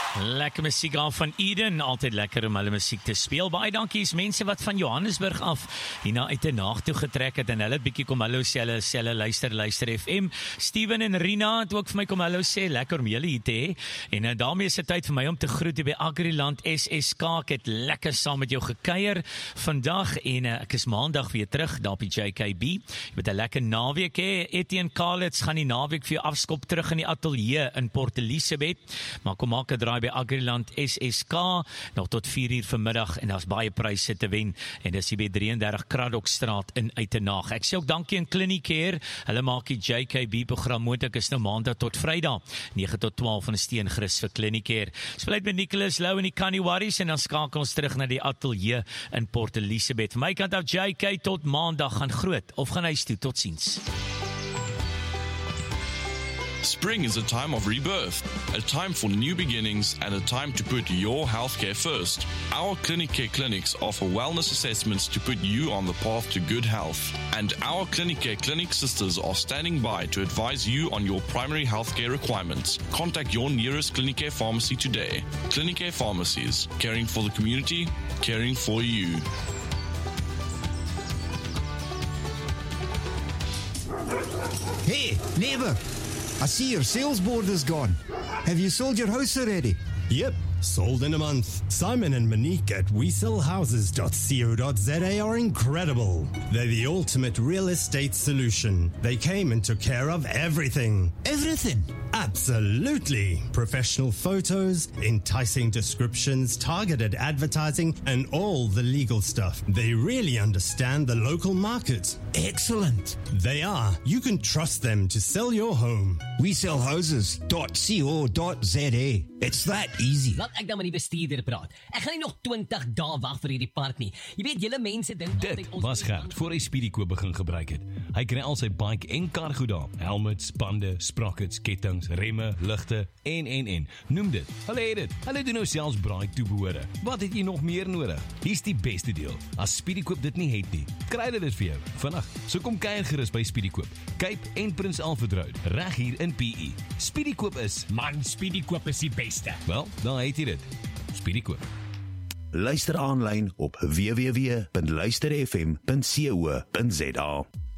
Lekker musiek af van Eden, altyd lekker om hulle musiek te speel. Baie dankie is mense wat van Johannesburg af hierna uit die naag toe getrek het en hulle bietjie kom hallo sê, hulle luister FM. Steven en Rina het ook vir my kom hallo sê, lekker om julle hier te hê. En daarmee is dit tyd vir my om te groet by Agriland SSK. Ek het lekker saam met jou gekuier vandag en ek is maandag weer terug daar by JKB. Met 'n lekker naweek hê. Etienne Kalitz gaan die naweek vir jou afskop terug in die ateljee in Port Elizabeth. Maar kom maak 'n draai by Agriland SSK, nog tot 4 uur vanmiddag en daar's baie pryse te wen en dis hier by 33 Kraddockstraat in Uitenhage. Ek sê ook dankie aan Clinicare, hulle maak die JKB program moontlik, is nou maandag tot Vrydag 9 tot 12 van 'n steengrus vir Clinicare. Speel met Nicholas Lou en die Canny Warriors en dan skakel ons terug na die ateljee in Port Elizabeth. Van my kant af JK tot maandag, gaan groot of gaan huis toe, totsiens. Spring is a time of rebirth, a time for new beginnings, and a time to put your healthcare first. Our Clinicare clinics offer wellness assessments to put you on the path to good health. And our Clinicare clinic sisters are standing by to advise you on your primary healthcare requirements. Contact your nearest Clinicare pharmacy today. Clinicare Pharmacies, caring for the community, caring for you. Hey, neighbor, I see your sales board is gone. Have you sold your house already? Yep, sold in a month. Simon and Monique at WeSellHouses.co.za are incredible. They're the ultimate real estate solution. They came and took care of everything. Everything? Absolutely. Professional photos, enticing descriptions, targeted advertising, and all the legal stuff. They really understand the local market. Excellent. They are. You can trust them to sell your home. WeSellHouses.co.za. It's that easy. Laat ek dan met die bestuurder praat. Ek gaan nie nog 20 dae wag vir hierdie park nie. Jy weet, julle mense dink Dit was Gert voor hy Speedykoop begin gebruik het. Hy kry al sy bike en kar goed daar. Helmets, bande, sprockets, kettings, remme, ligte en. Noem dit. Hulle het dit. Hulle doen nou selfs braai toebehore. Wat het jy nog meer nodig? Hier's die beste deel. As Speedykoop dit nie het nie, kry hulle dit vir jou. Vandag, so kom kuier gerus by Speedykoop. Cape en Prins Alfred Road, reg hier in PE. Speedykoop is, Man, Speedykoop is die beste. wel, dan het jy dit. Speedykoop. Luister aanlyn op www.luisterfm.co.za.